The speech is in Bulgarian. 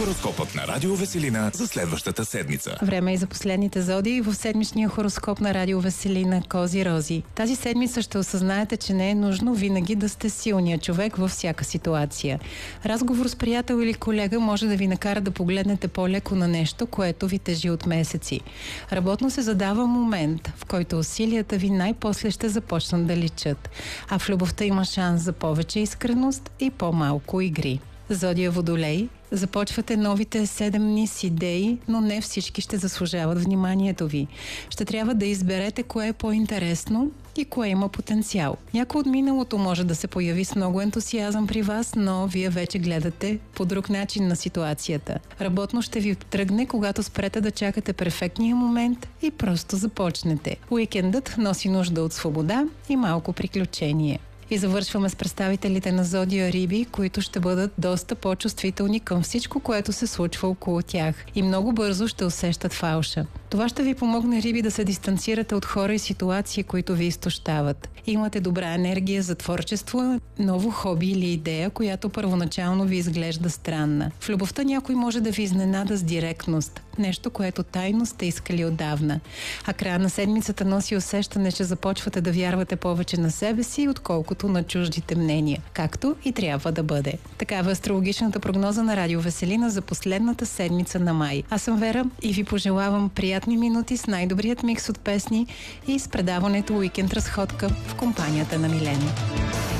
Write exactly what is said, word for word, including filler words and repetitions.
Хороскопът на Радио Веселина за следващата седмица. Време и за последните зодии в седмичния хороскоп на Радио Веселина Кози-Рози. Тази седмица ще осъзнаете, че не е нужно винаги да сте силният човек във всяка ситуация. Разговор с приятел или колега може да ви накара да погледнете по-леко на нещо, което ви тежи от месеци. Работно се задава момент, в който усилията ви най-после ще започнат да личат, а в любовта има шанс за повече искреност и по-малко игри. Зодия Водолей. Започвате новите седем дни с идеи, но не всички ще заслужават вниманието ви. Ще трябва да изберете кое е по-интересно и кое има потенциал. Някой от миналото може да се появи с много ентусиазъм при вас, но вие вече гледате по друг начин на ситуацията. Работно ще ви тръгне, когато спрете да чакате перфектния момент и просто започнете. Уикендът носи нужда от свобода и малко приключение. И завършваме с представителите на зодия Риби, които ще бъдат доста по-чувствителни към всичко, което се случва около тях. И много бързо ще усещат фалша. Това ще ви помогне, Риби, да се дистанцирате от хора и ситуации, които ви изтощават. Имате добра енергия за творчество, ново хоби или идея, която първоначално ви изглежда странна. В любовта някой може да ви изненада с директност. Нещо, което тайно сте искали отдавна. А края на седмицата носи усещане, че започвате да вярвате повече на себе си, отколкото на чуждите мнения. Както и трябва да бъде. Такава е астрологичната прогноза на Радио Веселина за последната седмица на май. Аз съм Вера и ви пожелавам приятни минути с най-добрият микс от песни и с предаването Уикенд разходка в компанията на Милена.